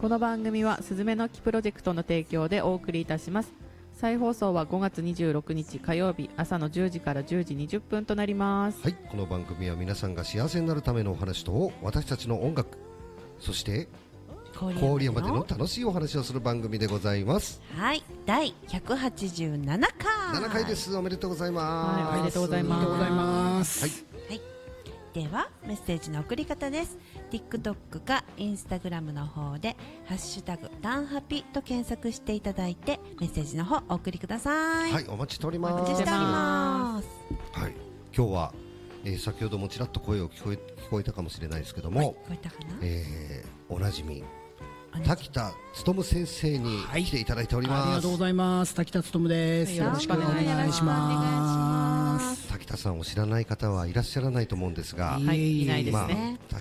この番組はすずめの木プロジェクトの提供でお送りいたします。再放送は5月26日火曜日朝の10時から10時20分となります。 はい、この番組は皆さんが幸せになるためのお話と私たちの音楽、そして郡山での楽しいお話をする番組でございます。 はい、第187回 7回です。おめでとうございます。 はい、おめでとうございます。 はい、 はい、ではメッセージの送り方です。 TikTok か Instagram の方でハッシュタグダンハピと検索していただいてメッセージの方お送りください。 はい、お待ちしております。 お待ちしております。 はい、今日は、先ほどもちらっと声を聞こえたかもしれないですけども、 聞こえたかな、 おなじみ滝田勉先生に来ていただいております。 ありがとうございます。滝田勉です。よろしくお願いします。 滝田さんを知らない方はいらっしゃらないと思うんですが、 はい、いないですまあね。